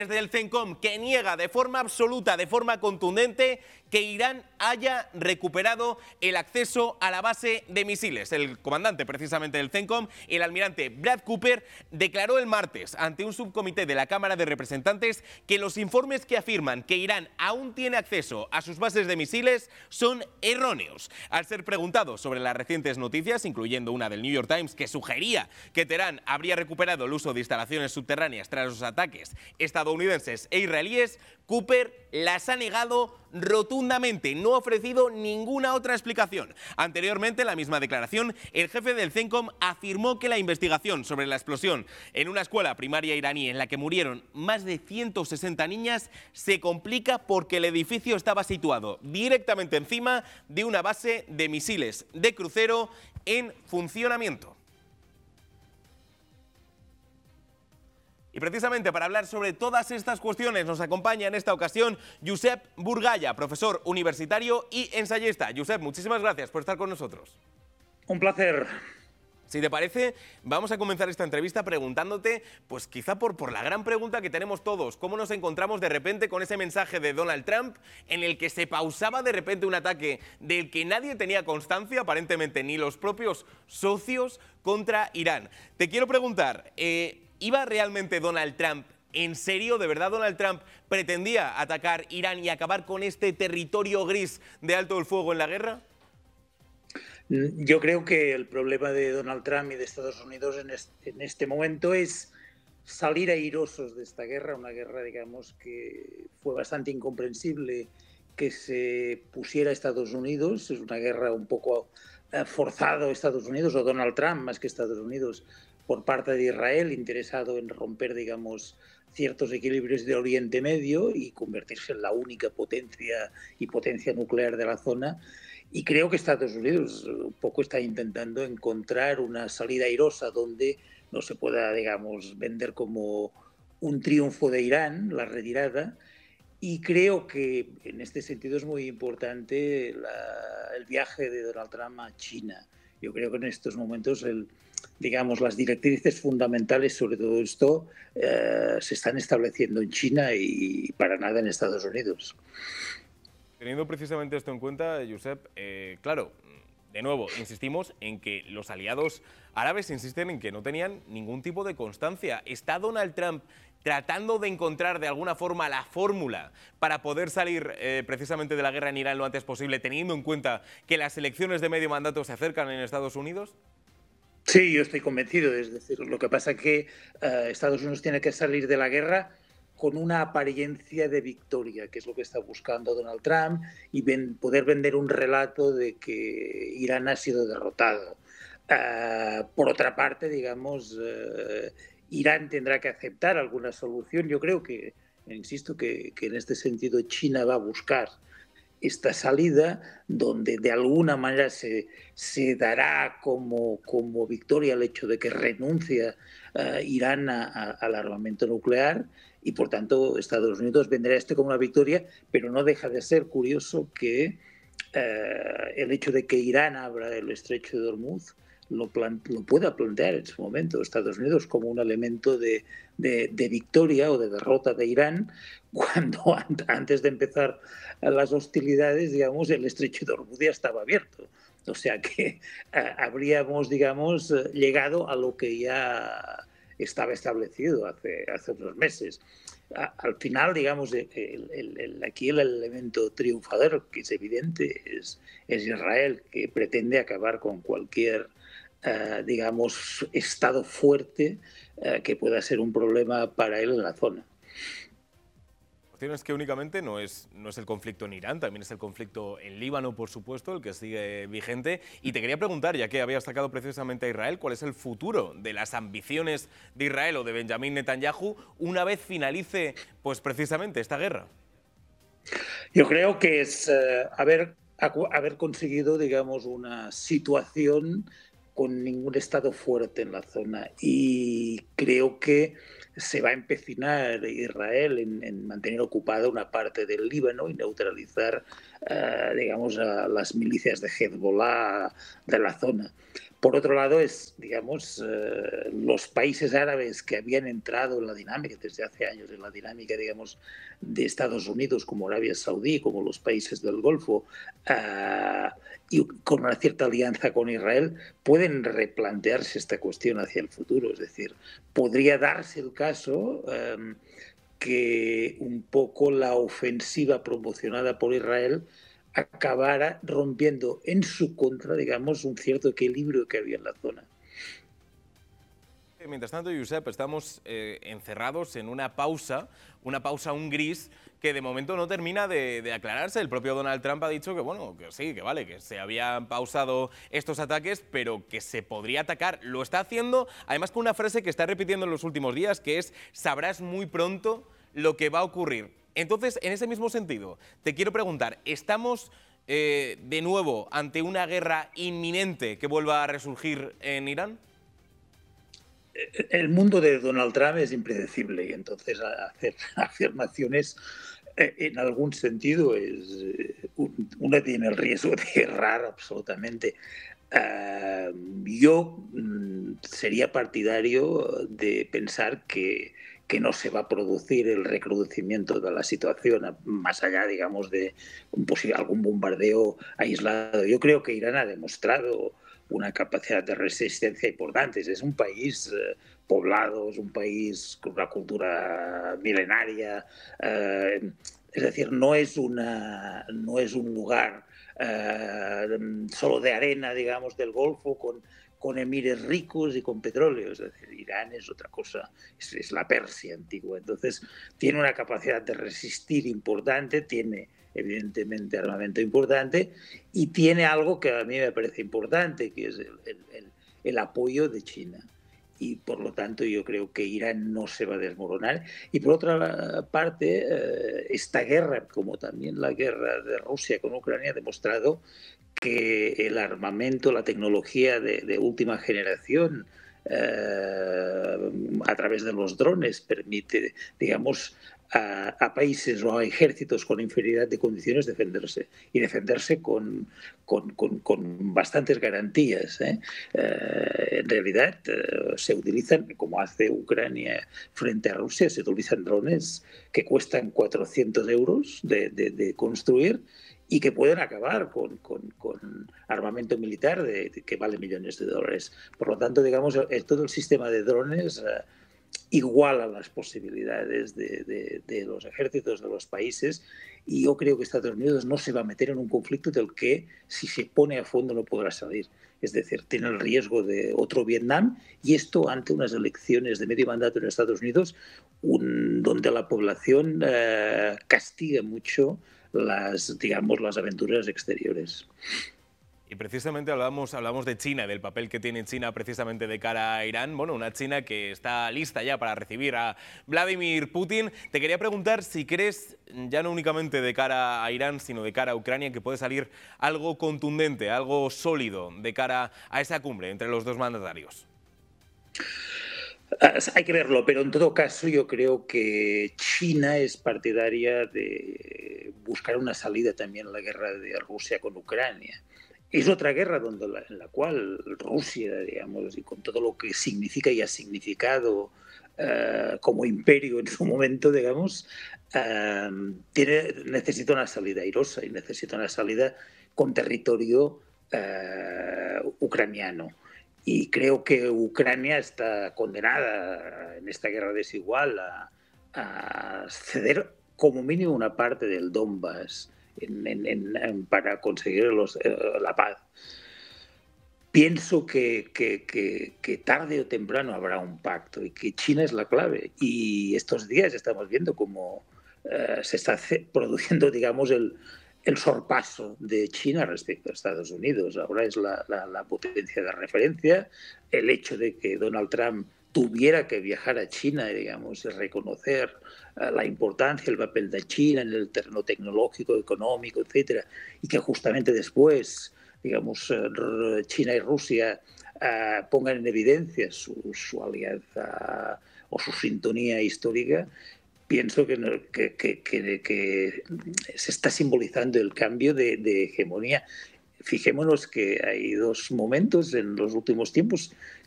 del CENTCOM, que niega de forma absoluta, de forma contundente, que Irán haya recuperado el acceso a la base de misiles. El comandante precisamente del CENTCOM, el almirante Brad Cooper, declaró el martes ante un subcomité de la Cámara de Representantes que los informes que afirman que Irán aún tiene acceso a sus bases de misiles son erróneos. Al ser preguntado sobre las recientes noticias, incluyendo una del New York Times que sugería que Teherán habría recuperado el uso de instalaciones subterráneas tras los ataques estadounidenses e israelíes, Cooper las ha negado rotundamente, no ha ofrecido ninguna otra explicación. Anteriormente, en la misma declaración, el jefe del CENTCOM afirmó que la investigación sobre la explosión en una escuela primaria iraní en la que murieron más de 160 niñas se complica porque el edificio estaba situado directamente encima de una base de misiles de crucero en funcionamiento. Y precisamente para hablar sobre todas estas cuestiones nos acompaña en esta ocasión Josep Burgaya, profesor universitario y ensayista. Josep, muchísimas gracias por estar con nosotros. Un placer. Si te parece, vamos a comenzar esta entrevista preguntándote, pues quizá por la gran pregunta que tenemos todos, ¿cómo nos encontramos de repente con ese mensaje de Donald Trump en el que se pausaba de repente un ataque del que nadie tenía constancia, aparentemente ni los propios socios, contra Irán? Te quiero preguntar, ¿iba realmente Donald Trump en serio? ¿De verdad Donald Trump pretendía atacar Irán y acabar con este territorio gris de alto el fuego en la guerra? Yo creo que el problema de Donald Trump y de Estados Unidos en este momento es salir airosos de esta guerra, una guerra, digamos, que fue bastante incomprensible que se pusiera Estados Unidos. Es una guerra un poco forzado Estados Unidos, o Donald Trump más que Estados Unidos, por parte de Israel, interesado en romper, digamos, ciertos equilibrios de Oriente Medio y convertirse en la única potencia y potencia nuclear de la zona. Y creo que Estados Unidos un poco está intentando encontrar una salida airosa donde no se pueda, digamos, vender como un triunfo de Irán, la retirada. Y creo que en este sentido es muy importante el viaje de Donald Trump a China. Yo creo que en estos momentos digamos, las directrices fundamentales sobre todo esto se están estableciendo en China y para nada en Estados Unidos. Teniendo precisamente esto en cuenta, Josep, claro, de nuevo, insistimos en que los aliados árabes insisten en que no tenían ningún tipo de constancia. ¿Está Donald Trump tratando de encontrar de alguna forma la fórmula para poder salir precisamente de la guerra en Irán lo antes posible, teniendo en cuenta que las elecciones de medio mandato se acercan en Estados Unidos? Sí, yo estoy convencido. Es decir, lo que pasa es que Estados Unidos tiene que salir de la guerra con una apariencia de victoria, que es lo que está buscando Donald Trump, y poder vender un relato de que Irán ha sido derrotado. Por otra parte, digamos, Irán tendrá que aceptar alguna solución. Yo creo que, insisto, que en este sentido China va a buscar esta salida donde de alguna manera se dará como victoria el hecho de que renuncia Irán al armamento nuclear y por tanto Estados Unidos vendrá esto como una victoria, pero no deja de ser curioso que el hecho de que Irán abra el estrecho de Hormuz lo pueda plantear en su momento Estados Unidos como un elemento de victoria o de derrota de Irán, cuando antes de empezar las hostilidades, digamos, el estrecho de Hormuz ya estaba abierto. O sea que habríamos, digamos, llegado a lo que ya estaba establecido hace unos meses. Al final, digamos, aquí el elemento triunfador, que es evidente, es Israel, que pretende acabar con cualquier digamos, estado fuerte que pueda ser un problema para él en la zona. La cuestión es que únicamente no es el conflicto en Irán, también es el conflicto en Líbano, por supuesto, el que sigue vigente. Y te quería preguntar, ya que habías sacado precisamente a Israel, ¿cuál es el futuro de las ambiciones de Israel o de Benjamín Netanyahu una vez finalice, pues precisamente, esta guerra? Yo creo que es haber conseguido, digamos, una situación con ningún estado fuerte en la zona, y creo que se va a empecinar Israel en mantener ocupada una parte del Líbano y neutralizar, digamos, a las milicias de Hezbollah de la zona. Por otro lado, digamos, los países árabes que habían entrado en la dinámica desde hace años, en la dinámica, digamos, de Estados Unidos, como Arabia Saudí, como los países del Golfo, y con una cierta alianza con Israel, pueden replantearse esta cuestión hacia el futuro. Es decir, podría darse el caso que un poco la ofensiva promocionada por Israel acabara rompiendo en su contra, digamos, un cierto equilibrio que había en la zona. Mientras tanto, Josep, estamos encerrados en una pausa, un gris, que de momento no termina de aclararse. El propio Donald Trump ha dicho que, bueno, que sí, que vale, que se habían pausado estos ataques, pero que se podría atacar. Lo está haciendo, además, con una frase que está repitiendo en los últimos días, que es: sabrás muy pronto lo que va a ocurrir. Entonces, en ese mismo sentido, te quiero preguntar, ¿estamos de nuevo ante una guerra inminente que vuelva a resurgir en Irán? El mundo de Donald Trump es impredecible y entonces hacer afirmaciones en algún sentido una tiene el riesgo de errar absolutamente. Yo sería partidario de pensar que no se va a producir el recrudecimiento de la situación más allá, digamos, de algún bombardeo aislado. Yo creo que Irán ha demostrado una capacidad de resistencia importante. Es un país poblado, es un país con una cultura milenaria. Es decir, no es un lugar solo de arena, digamos, del Golfo, con emires ricos y con petróleo. Es decir, Irán es otra cosa, es la Persia antigua. Entonces, tiene una capacidad de resistir importante, tiene evidentemente armamento importante y tiene algo que a mí me parece importante, que es el apoyo de China. Y por lo tanto yo creo que Irán no se va a desmoronar. Y por otra parte, esta guerra, como también la guerra de Rusia con Ucrania, ha demostrado que el armamento, la tecnología de última generación a través de los drones permite, digamos, a países o a ejércitos con inferioridad de condiciones defenderse y defenderse con bastantes garantías. En realidad se utilizan, como hace Ucrania frente a Rusia, se utilizan drones que cuestan 400 euros de construir y que pueden acabar con armamento militar que vale millones de dólares. Por lo tanto, digamos, todo el sistema de drones iguala las posibilidades de los ejércitos de los países y yo creo que Estados Unidos no se va a meter en un conflicto del que, si se pone a fondo, no podrá salir. Es decir, tiene el riesgo de otro Vietnam y esto ante unas elecciones de medio mandato en Estados Unidos donde la población castiga mucho las aventuras exteriores. Y precisamente hablamos de China, del papel que tiene China precisamente de cara a Irán. Bueno, una China que está lista ya para recibir a Vladimir Putin. Te quería preguntar si crees, ya no únicamente de cara a Irán, sino de cara a Ucrania, que puede salir algo contundente, algo sólido de cara a esa cumbre entre los dos mandatarios. Hay que verlo, pero en todo caso yo creo que China es partidaria de buscar una salida también a la guerra de Rusia con Ucrania. Es otra guerra en la cual Rusia, digamos, y con todo lo que significa y ha significado como imperio en su momento, digamos, necesita una salida airosa y necesita una salida con territorio ucraniano. Y creo que Ucrania está condenada en esta guerra desigual a ceder como mínimo una parte del Donbass para conseguir la paz. Pienso que tarde o temprano habrá un pacto y que China es la clave. Y estos días estamos viendo cómo se está produciendo, digamos, el sorpaso de China respecto a Estados Unidos. Ahora es la potencia de referencia. El hecho de que Donald Trump tuviera que viajar a China, digamos, y reconocer la importancia, el papel de China en el terreno tecnológico, económico, etcétera, y que justamente después, digamos, China y Rusia pongan en evidencia su alianza o su sintonía histórica, pienso que se está simbolizando el cambio de hegemonía. fijémonos que hay dos momentos en los últimos tiempos